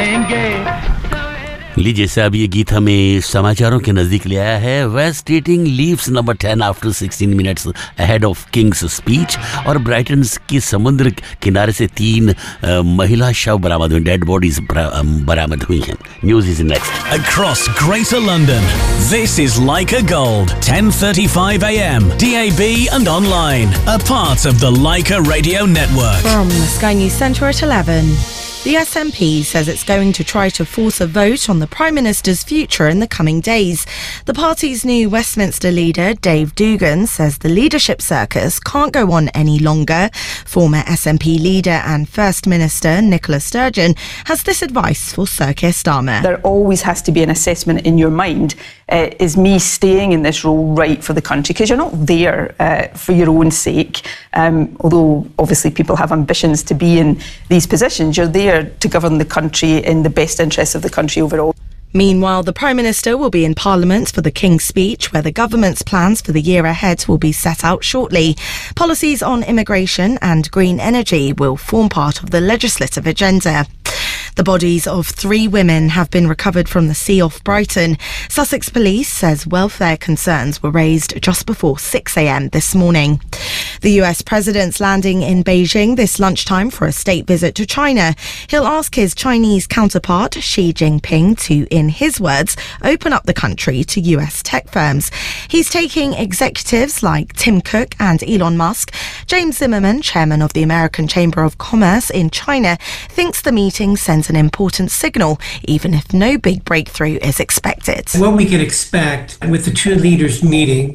लीजिए साहब, ये गीत हमें समाचारों के नजदीक ले आया है। Waste eating leaves number 10 after 16 minutes ahead of Kings speech. और ब्राइटन की समुद्र किनारे से 3 महिला शव बरामद हुई, डेड बॉडीज बरामद हुई हैं। News is next. Across Greater London, this is Leica Gold, 10:35 a.m. DAB and online, a part of the Leica Radio Network. From the Sky News Centre at 11. The SNP says it's going to try to force a vote on the Prime Minister's future in the coming days. The party's new Westminster leader, Dave Dugan, says the leadership circus can't go on any longer. Former SNP leader and First Minister Nicola Sturgeon has this advice for Sir Keir Starmer. There always has to be an assessment in your mind. Is me staying in this role right for the country? Because you're not there for your own sake. Although obviously people have ambitions to be in these positions, you're there to govern the country in the best interests of the country overall. Meanwhile, the Prime Minister will be in Parliament for the King's Speech, where the government's plans for the year ahead will be set out shortly. Policies on immigration and green energy will form part of the legislative agenda. The bodies of 3 women have been recovered from the sea off Brighton. Sussex Police says welfare concerns were raised just before 6 a.m. this morning. The US President's landing in Beijing this lunchtime for a state visit to China. He'll ask his Chinese counterpart Xi Jinping to, in his words, open up the country to US tech firms. He's taking executives like Tim Cook and Elon Musk. James Zimmerman, chairman of the American Chamber of Commerce in China, thinks the meeting sends an important signal, even if no big breakthrough is expected. What we can expect with the 2 leaders meeting,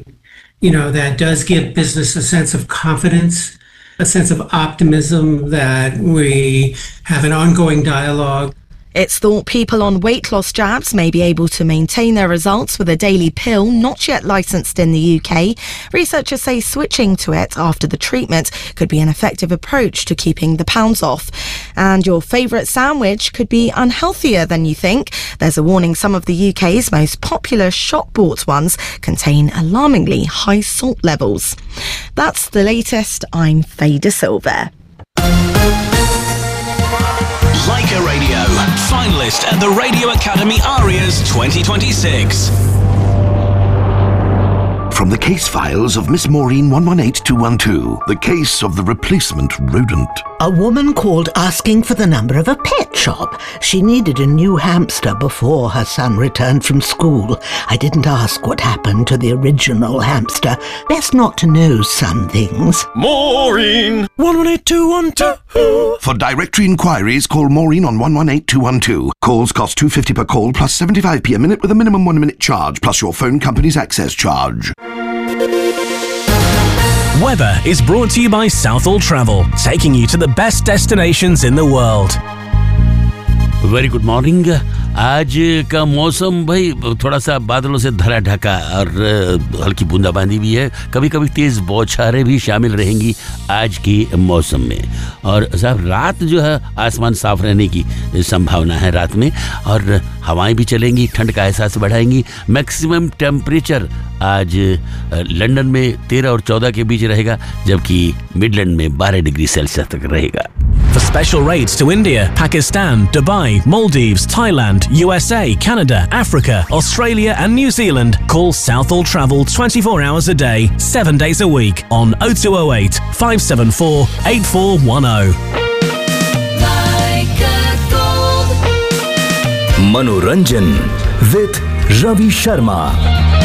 that does give business a sense of confidence, a sense of optimism that we have an ongoing dialogue. It's thought people on weight loss jabs may be able to maintain their results with a daily pill not yet licensed in the UK. Researchers say switching to it after the treatment could be an effective approach to keeping the pounds off. And your favourite sandwich could be unhealthier than you think. There's a warning some of the UK's most popular shop-bought ones contain alarmingly high salt levels. That's the latest. I'm Faye De Silva. Leica Radio, finalist at the Radio Academy Arias 2026. From the case files of Miss Maureen 118212, the case of the replacement rodent. A woman called asking for the number of a pet shop. She needed a new hamster before her son returned from school. I didn't ask what happened to the original hamster. Best not to know some things. Maureen 118212. For directory inquiries, call Maureen on 118212. Calls cost $2.50 per call plus 75p a minute with a minimum 1-minute charge plus your phone company's access charge. Weather is brought to you by Southall Travel, taking you to the best destinations in the world. Very good morning. आज का मौसम भाई थोड़ा सा बादलों से धरा ढका और हल्की बूंदाबांदी भी है, कभी कभी तेज बौछारें भी शामिल रहेंगी आज की मौसम में। और साहब रात जो है आसमान साफ रहने की संभावना है रात में, और हवाएं भी चलेंगी, ठंड का एहसास बढ़ाएंगी। मैक्सिमम टेम्परेचर आज लंदन में 13 और 14 के बीच रहेगा, जबकि मिडलैंड में 12 डिग्री सेल्सियस तक रहेगा। For special rates to India, Pakistan, Dubai, Maldives, Thailand, USA, Canada, Africa, Australia and New Zealand, call Southall Travel 24 hours a day, 7 days a week on 0208 574 8410. Manoranjan with Ravi Sharma.